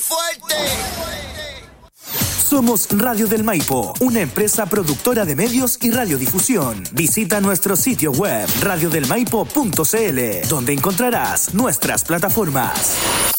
fuerte! Somos Radio del Maipo, una empresa productora de medios y radiodifusión. Visita nuestro sitio web radiodelmaipo.cl, donde encontrarás nuestras plataformas.